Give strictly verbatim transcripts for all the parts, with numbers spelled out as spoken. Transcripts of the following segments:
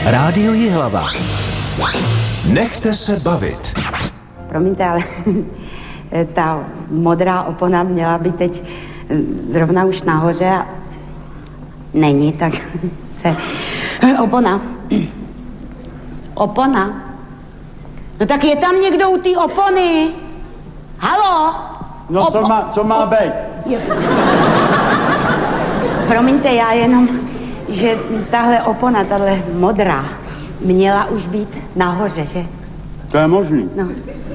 Rádio Jihlava. Nechte se bavit. Promiňte, ale ta modrá opona měla být teď zrovna už nahoře a není, tak se... Opona. Opona. No tak je tam někdo u té opony. Halo? No Opo- co má, co má být? Je... Promiňte, já jenom, že tahle opona, tahle modrá, měla už být nahoře, že? To je možný. No.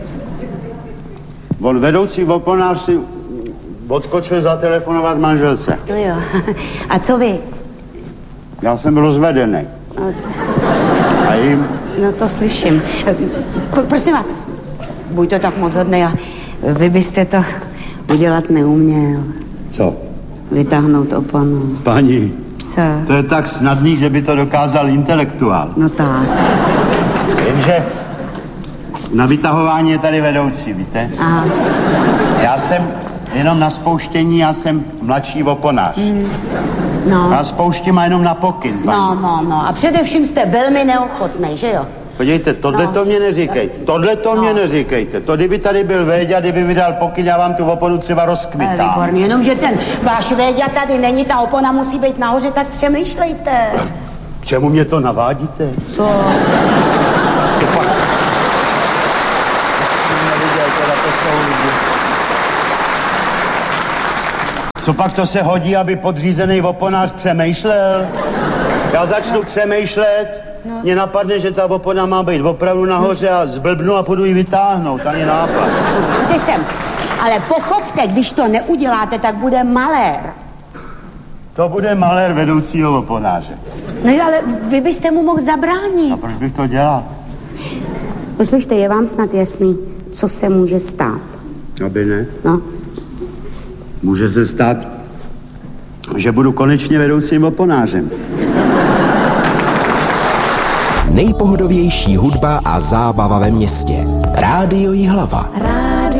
On vedoucí oponář si odskočil zatelefonovat manželce. To jo. A co vy? Já jsem rozvedený. No, A jim? no to slyším. P- prosím vás, buďte tak moc hodnej a vy byste to udělat neuměl. Co? Vytáhnout oponu. Paní, Co? to je tak snadný, že by to dokázal intelektuál. No tak. Jenže na vytahování je tady vedoucí, víte? Aha. Já jsem jenom na spouštění, já jsem mladší oponář. Mm. No. Já spouštím a jenom na pokyn, paní. No, no, no. A především jste velmi neochotnej, že jo? Podívejte, tohle No. to mě neříkejte, tohle to No. mě neříkejte. To, kdyby tady byl Véďa, kdyby mi dal pokyn, já vám tu oponu třeba rozkmitám. Výborně, jenomže ten váš Véďa tady není, ta opona musí být nahoře, tak přemýšlejte. K čemu mě to navádíte? Co? Co pak? Neviděl, teda to jsou lidi. Co pak to se hodí, aby podřízený oponář přemýšlel? Já začnu přemýšlet, No. mně napadne, že ta opona má být opravdu nahoře a zblbnu a půjdu ji vytáhnout, ani nápad. Ty sem. Ale pochopte, když to neuděláte, tak bude malér. To bude malér vedoucího oponáře. No jo, ale vy byste mu mohl zabránit. A proč bych to dělal? Poslyšte, je vám snad jasný, co se může stát? Aby ne. No, Může se stát, že budu konečně vedoucím oponářem. Nejpohodovější hudba a zábava ve městě. Rádio Jihlava. rád.